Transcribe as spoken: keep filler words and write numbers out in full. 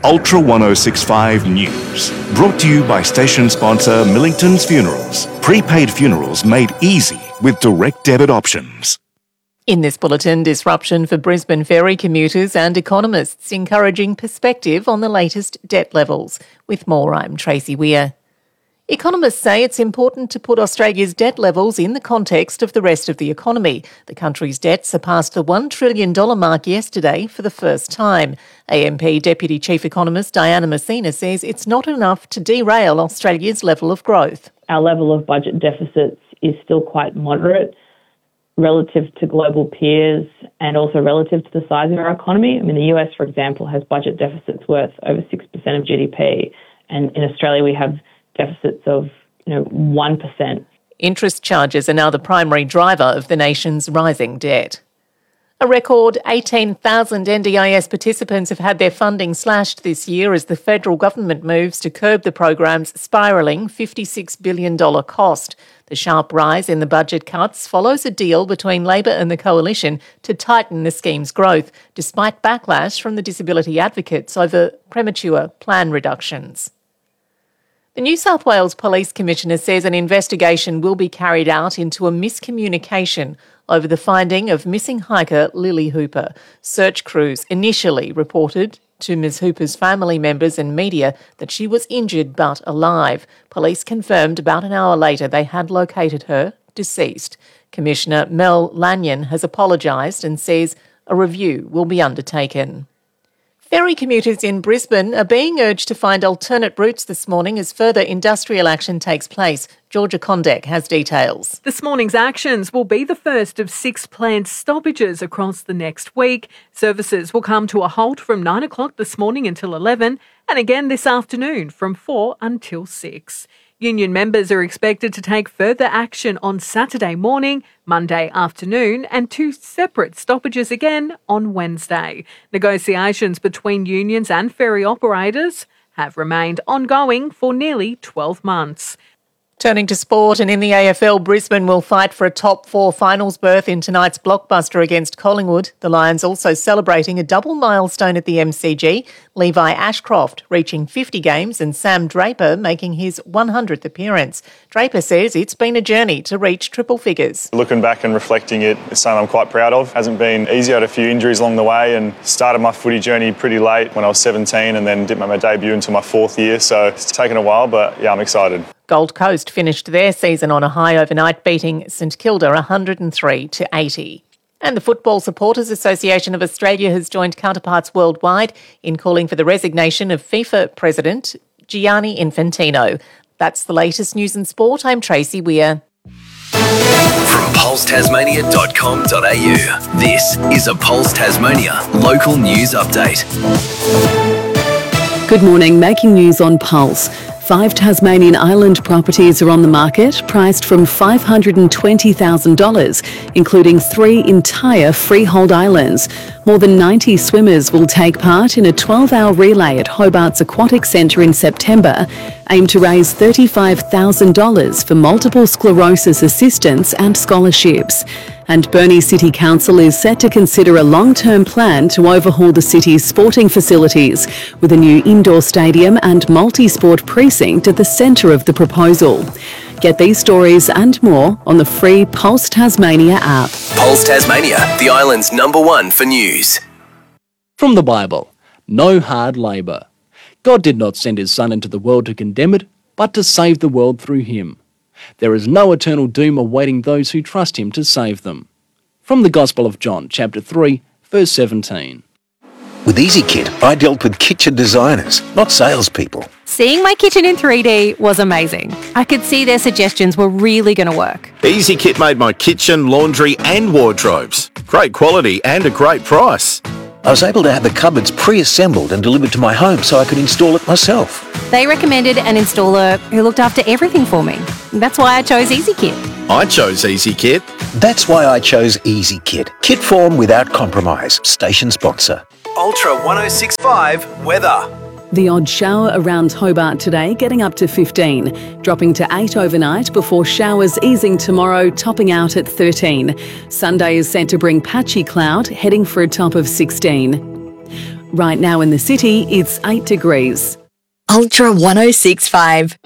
Ultra ten sixty-five News. Brought to you by station sponsor Millington's Funerals. Prepaid funerals made easy with direct debit options. In this bulletin, disruption for Brisbane ferry commuters and economists encouraging perspective on the latest debt levels. With more, I'm Tracy Weir. Economists say it's important to put Australia's debt levels in the context of the rest of the economy. The country's debt surpassed the one trillion dollars mark yesterday for the first time. A M P Deputy Chief Economist Diana Messina says it's not enough to derail Australia's level of growth. Our level of budget deficits is still quite moderate relative to global peers and also relative to the size of our economy. I mean, the U S, for example, has budget deficits worth over six percent of G D P, and in Australia we have deficits of, you know, one percent. Interest charges are now the primary driver of the nation's rising debt. A record eighteen thousand N D I S participants have had their funding slashed this year as the federal government moves to curb the program's spiralling fifty-six billion dollars cost. The sharp rise in the budget cuts follows a deal between Labor and the Coalition to tighten the scheme's growth, despite backlash from the disability advocates over premature plan reductions. The New South Wales Police Commissioner says an investigation will be carried out into a miscommunication over the finding of missing hiker Lily Hooper. Search crews initially reported to Miz Hooper's family members and media that she was injured but alive. Police confirmed about an hour later they had located her deceased. Commissioner Mel Lanyon has apologised and says a review will be undertaken. Ferry commuters in Brisbane are being urged to find alternate routes this morning as further industrial action takes place. Georgia Condek has details. This morning's actions will be the first of six planned stoppages across the next week. Services will come to a halt from nine o'clock this morning until eleven and again this afternoon from four until six. Union members are expected to take further action on Saturday morning, Monday afternoon, and two separate stoppages again on Wednesday. Negotiations between unions and ferry operators have remained ongoing for nearly twelve months. Turning to sport, and in the A F L, Brisbane will fight for a top four finals berth in tonight's blockbuster against Collingwood. The Lions also celebrating a double milestone at the M C G, Levi Ashcroft reaching fifty games and Sam Draper making his one hundredth appearance. Draper says it's been a journey to reach triple figures. Looking back and reflecting it, it's something I'm quite proud of. Hasn't been easy. I had a few injuries along the way and started my footy journey pretty late when I was seventeen and then didn't make my debut until my fourth year. So it's taken a while, but yeah, I'm excited. Gold Coast finished their season on a high overnight, beating St Kilda one hundred three to eighty. And the Football Supporters Association of Australia has joined counterparts worldwide in calling for the resignation of FIFA President Gianni Infantino. That's the latest news and sport. I'm Tracy Weir. From pulse tasmania dot com dot a u, this is a Pulse Tasmania local news update. Good morning, making news on Pulse. Five Tasmanian island properties are on the market, priced from five hundred twenty thousand dollars, including three entire freehold islands. More than ninety swimmers will take part in a twelve-hour relay at Hobart's Aquatic Centre in September, aimed to raise thirty-five thousand dollars for multiple sclerosis assistance and scholarships. And Burnie City Council is set to consider a long-term plan to overhaul the city's sporting facilities, with a new indoor stadium and multi-sport precinct at the centre of the proposal. Get these stories and more on the free Pulse Tasmania app. Pulse Tasmania, the island's number one for news. From the Bible, no hard labour. God did not send his Son into the world to condemn it, but to save the world through him. There is no eternal doom awaiting those who trust him to save them. From the Gospel of John, chapter three, verse seventeen. With EasyKit, I dealt with kitchen designers, not salespeople. Seeing my kitchen in three D was amazing. I could see their suggestions were really going to work. EasyKit made my kitchen, laundry and wardrobes. Great quality and a great price. I was able to have the cupboards pre-assembled and delivered to my home so I could install it myself. They recommended an installer who looked after everything for me. That's why I chose EasyKit. I chose EasyKit. That's why I chose EasyKit. Kit form without compromise. Station sponsor. Ultra ten sixty-five weather. The odd shower around Hobart today, getting up to fifteen, dropping to eight overnight before showers easing tomorrow, topping out at thirteen. Sunday is set to bring patchy cloud, heading for a top of sixteen. Right now in the city, it's eight degrees. Ultra one oh six point five.